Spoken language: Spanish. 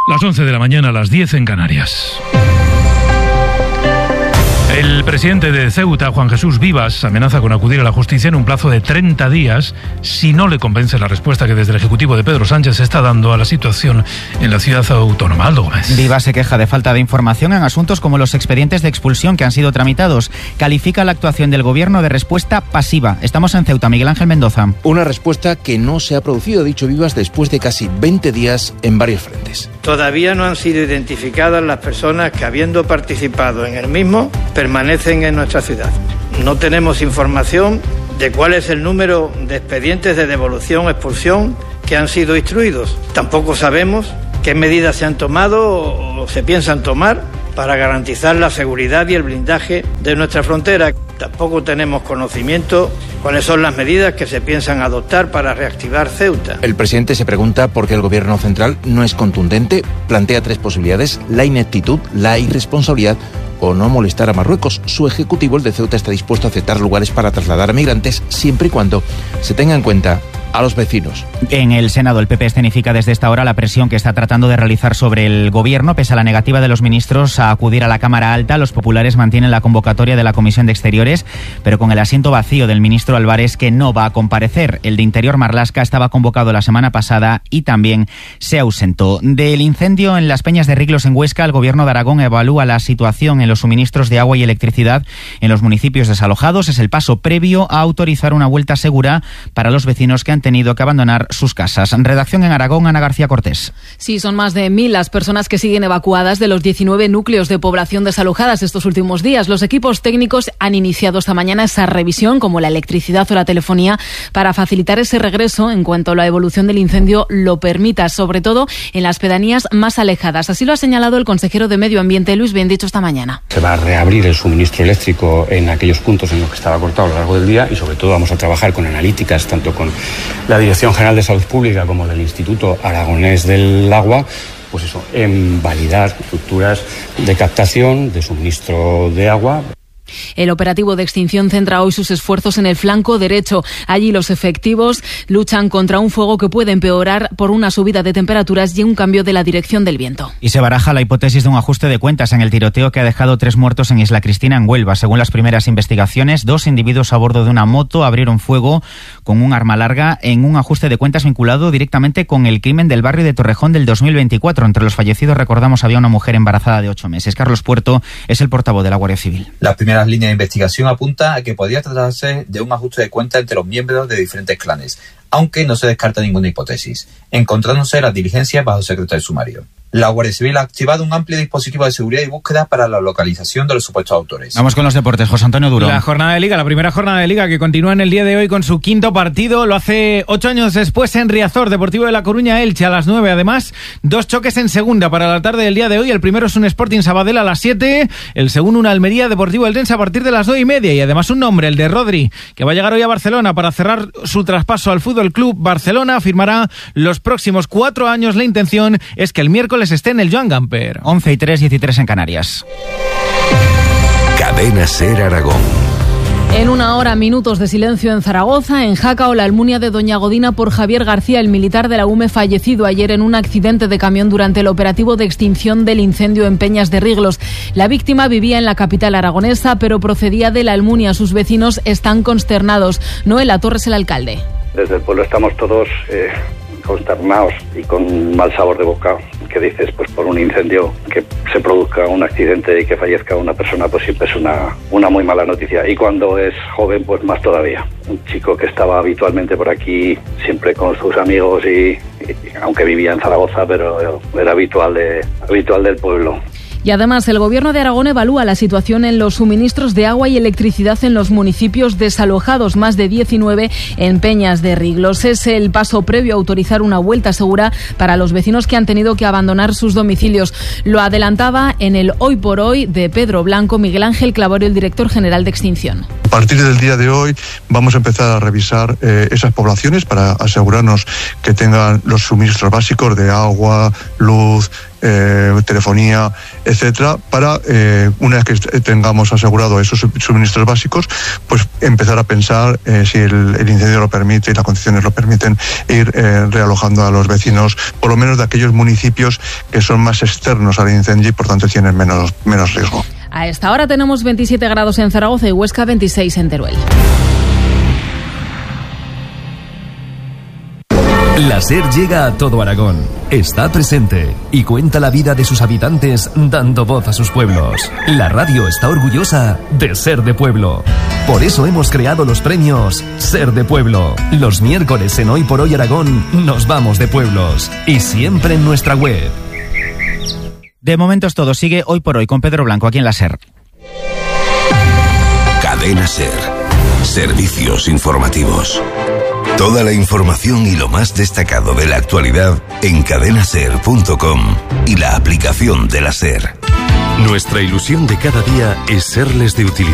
Las 11 de la mañana, las 10 en Canarias. El presidente de Ceuta, Juan Jesús Vivas, amenaza con acudir a la justicia en un plazo de 30 días si no le convence la respuesta que desde el Ejecutivo de Pedro Sánchez se está dando a la situación en la ciudad autónoma. Aldo Gómez. Vivas se queja de falta de información en asuntos como los expedientes de expulsión que han sido tramitados. Califica la actuación del Gobierno de respuesta pasiva. Estamos en Ceuta. Miguel Ángel Mendoza. Una respuesta que no se ha producido, ha dicho Vivas, después de casi 20 días en varios frentes. Todavía no han sido identificadas las personas que, habiendo participado en el mismo, permanecen en nuestra ciudad. No tenemos información de cuál es el número de expedientes de devolución o expulsión que han sido instruidos. Tampoco sabemos qué medidas se han tomado o se piensan tomar para garantizar la seguridad y el blindaje de nuestra frontera. Tampoco tenemos conocimiento cuáles son las medidas que se piensan adoptar para reactivar Ceuta. El presidente se pregunta por qué el Gobierno central no es contundente. Plantea 3 posibilidades: la ineptitud, la irresponsabilidad o no molestar a Marruecos. Su ejecutivo, el de Ceuta, está dispuesto a aceptar lugares para trasladar a migrantes siempre y cuando se tenga en cuenta a los vecinos. En el Senado, el PP escenifica desde esta hora la presión que está tratando de realizar sobre el Gobierno. Pese a la negativa de los ministros a acudir a la Cámara Alta, los populares mantienen la convocatoria de la Comisión de Exteriores, pero con el asiento vacío del ministro Álvarez, que no va a comparecer. El de Interior, Marlaska, estaba convocado la semana pasada y también se ausentó. Del incendio en las Peñas de Riglos en Huesca, el Gobierno de Aragón evalúa la situación en los suministros de agua y electricidad en los municipios desalojados. Es el paso previo a autorizar una vuelta segura para los vecinos que han tenido que abandonar sus casas. Redacción en Aragón, Ana García Cortés. Sí, son más de 1.000 las personas que siguen evacuadas de los 19 núcleos de población desalojadas estos últimos días. Los equipos técnicos han iniciado esta mañana esa revisión, como la electricidad o la telefonía, para facilitar ese regreso en cuanto la evolución del incendio lo permita, sobre todo en las pedanías más alejadas. Así lo ha señalado el consejero de Medio Ambiente, Luis Bendicho, esta mañana. Se va a reabrir el suministro eléctrico en aquellos puntos en los que estaba cortado a lo largo del día y sobre todo vamos a trabajar con analíticas, tanto con la Dirección General de Salud Pública como del Instituto Aragonés del Agua, pues eso, en validar estructuras de captación, de suministro de agua. El operativo de extinción centra hoy sus esfuerzos en el flanco derecho. Allí los efectivos luchan contra un fuego que puede empeorar por una subida de temperaturas y un cambio de la dirección del viento. Y se baraja la hipótesis de un ajuste de cuentas en el tiroteo que ha dejado 3 muertos en Isla Cristina, en Huelva. Según las primeras investigaciones, 2 individuos a bordo de una moto abrieron fuego con un arma larga en un ajuste de cuentas vinculado directamente con el crimen del barrio de Torrejón del 2024. Entre los fallecidos, recordamos, había una mujer embarazada de 8 meses. Carlos Puerto es el portavoz de la Guardia Civil. Las líneas de investigación apunta a que podría tratarse de un ajuste de cuentas entre los miembros de diferentes clanes, aunque no se descarta ninguna hipótesis, encontrándose las diligencias bajo secreto de sumario. La Guardia Civil ha activado un amplio dispositivo de seguridad y búsqueda para la localización de los supuestos autores. Vamos con los deportes. José Antonio Duro. La jornada de Liga, la primera jornada de Liga que continúa en el día de hoy con su 5º partido. Lo hace 8 años después en Riazor, Deportivo de La Coruña, Elche a las 9. Además, 2 choques en segunda para la tarde del día de hoy. El primero es un Sporting Sabadell a las 7. El segundo, un Almería Deportivo Eldense a partir de las 9:30. Y además un nombre, el de Rodri, que va a llegar hoy a Barcelona para cerrar su traspaso al Fútbol Club Barcelona. Firmará los próximos 4 años. La intención es que el miércoles esté en el Joan Gamper. 11:03, 13 en Canarias. Cadena SER Aragón. En 1 hora, minutos de silencio en Zaragoza, en Jácao, la Almunia de Doña Godina por Javier García, el militar de la UME fallecido ayer en un accidente de camión durante el operativo de extinción del incendio en Peñas de Riglos. La víctima vivía en la capital aragonesa, pero procedía de la Almunia. Sus vecinos están consternados. Noela Torres, el alcalde. Desde el pueblo estamos todos consternados y con mal sabor de boca. Que dices, pues por un incendio que se produzca un accidente y que fallezca una persona, pues siempre es una muy mala noticia. Y cuando es joven, pues más todavía. Un chico que estaba habitualmente por aquí, siempre con sus amigos y aunque vivía en Zaragoza, pero era habitual del pueblo. Y además, el Gobierno de Aragón evalúa la situación en los suministros de agua y electricidad en los municipios desalojados, más de 19 en Peñas de Riglos. Es el paso previo a autorizar una vuelta segura para los vecinos que han tenido que abandonar sus domicilios. Lo adelantaba en el Hoy por Hoy de Pedro Blanco Miguel Ángel Clavorio, el director general de Extinción. A partir del día de hoy vamos a empezar a revisar esas poblaciones para asegurarnos que tengan los suministros básicos de agua, luz, telefonía, etcétera, para una vez que tengamos asegurado esos suministros básicos, pues empezar a pensar si el incendio lo permite y las condiciones lo permiten, ir realojando a los vecinos, por lo menos de aquellos municipios que son más externos al incendio y por tanto tienen menos riesgo. A esta hora tenemos 27 grados en Zaragoza y Huesca, 26 en Teruel. La SER llega a todo Aragón, está presente y cuenta la vida de sus habitantes dando voz a sus pueblos. La radio está orgullosa de ser de pueblo. Por eso hemos creado los premios Ser de Pueblo. Los miércoles en Hoy por Hoy Aragón nos vamos de pueblos y siempre en nuestra web. De momento es todo. Sigue Hoy por Hoy con Pedro Blanco aquí en la SER. Cadena SER. Servicios informativos. Toda la información y lo más destacado de la actualidad en cadenaser.com y la aplicación de la SER. Nuestra ilusión de cada día es serles de utilidad.